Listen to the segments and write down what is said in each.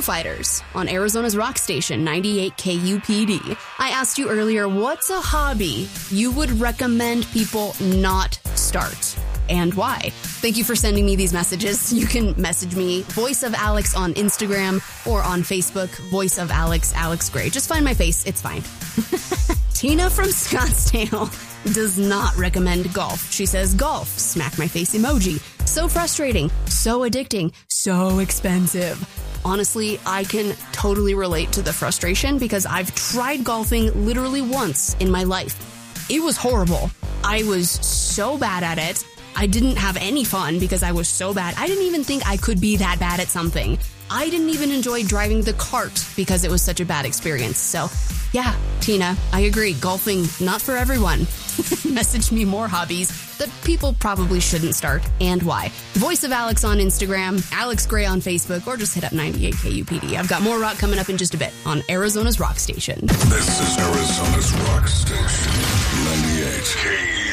Fighters on Arizona's rock station, 98 KUPD. I asked you earlier, what's a hobby you would recommend people not start? And why? Thank you for sending me these messages. You can message me, Voice of Alex on Instagram or on Facebook, Voice of Alex, Alex Gray. Just find my face. It's fine. Tina from Scottsdale does not recommend golf. She says, golf, smack my face emoji. So frustrating, so addicting, so expensive. Honestly, I can totally relate to the frustration because I've tried golfing literally once in my life. It was horrible. I was so bad at it. I didn't have any fun because I was so bad. I didn't even think I could be that bad at something. I didn't even enjoy driving the cart because it was such a bad experience. So, yeah, Tina, I agree. Golfing, not for everyone. Message me more hobbies that people probably shouldn't start and why. Voice of Alex on Instagram, Alex Gray on Facebook, or just hit up 98 KUPD. I've got more rock coming up in just a bit on Arizona's Rock Station. This is Arizona's Rock Station, 98 KUPD.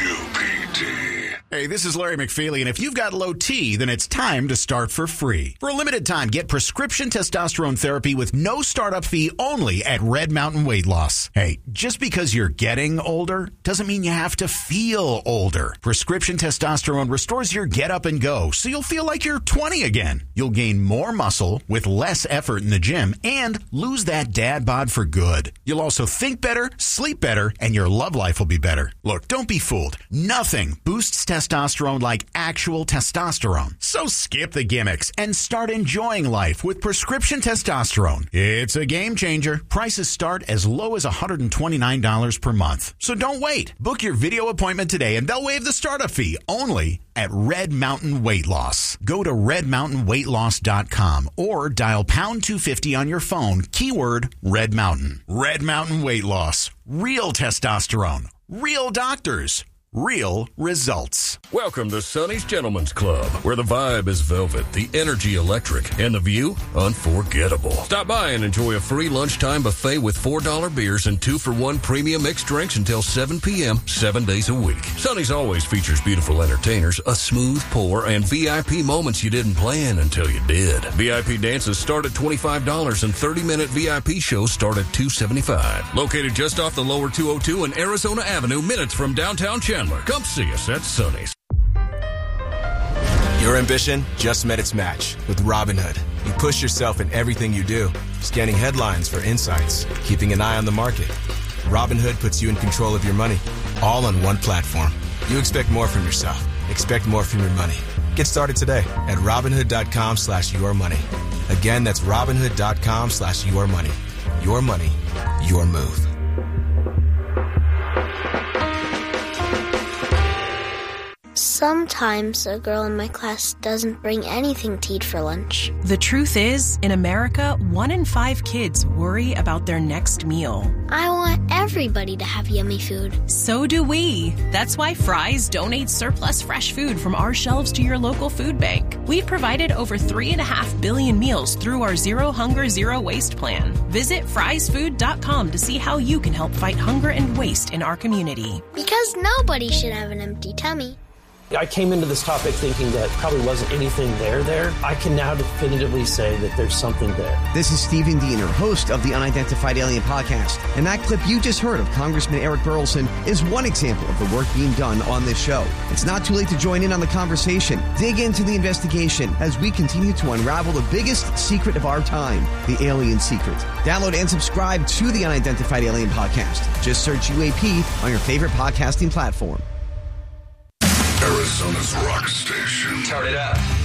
Hey, this is Larry McFeely, and if you've got low T, then it's time to start for free. For a limited time, get prescription testosterone therapy with no startup fee only at Red Mountain Weight Loss. Hey, just because you're getting older doesn't mean you have to feel older. Prescription testosterone restores your get up and go, so you'll feel like you're 20 again. You'll gain more muscle with less effort in the gym and lose that dad bod for good. You'll also think better, sleep better, and your love life will be better. Look, don't be fooled. Nothing boosts testosterone like actual testosterone. So skip the gimmicks and start enjoying life with prescription testosterone. It's a game changer. Prices start as low as $129 per month. So don't wait. Book your video appointment today and they'll waive the startup fee only at Red Mountain Weight Loss. Go to redmountainweightloss.com or dial pound 250 on your phone, keyword Red Mountain. Red Mountain Weight Loss. Real testosterone. Real doctors. Real results. Welcome to Sonny's Gentlemen's Club, where the vibe is velvet, the energy electric, and the view unforgettable. Stop by and enjoy a free lunchtime buffet with $4 beers and 2-for-1 premium mixed drinks until 7 p.m., 7 days a week. Sonny's always features beautiful entertainers, a smooth pour, and VIP moments you didn't plan until you did. VIP dances start at $25 and 30-minute VIP shows start at $275. Located just off the lower 202 and Arizona Avenue, minutes from downtown Chandler. Come see us at Sonny's. Your ambition just met its match with Robinhood. You push yourself in everything you do, scanning headlines for insights, keeping an eye on the market. Robinhood puts you in control of your money, all on one platform. You expect more from yourself. Expect more from your money. Get started today at Robinhood.com/yourmoney. Again, that's Robinhood.com/yourmoney. Your money, your move. Sometimes a girl in my class doesn't bring anything to eat for lunch. The truth is, in America, 1 in 5 kids worry about their next meal. I want everybody to have yummy food. So do we. That's why Fry's donates surplus fresh food from our shelves to your local food bank. We've provided over 3.5 billion meals through our Zero Hunger, Zero Waste plan. Visit frysfood.com to see how you can help fight hunger and waste in our community. Because nobody should have an empty tummy. I came into this topic thinking that probably wasn't anything there. I can now definitively say that there's something there. This is Stephen Diener, host of the Unidentified Alien Podcast. And that clip you just heard of Congressman Eric Burleson is one example of the work being done on this show. It's not too late to join in on the conversation. Dig into the investigation as we continue to unravel the biggest secret of our time, the alien secret. Download and subscribe to the Unidentified Alien Podcast. Just search UAP on your favorite podcasting platform. Arizona's Rock Station. Turn it up.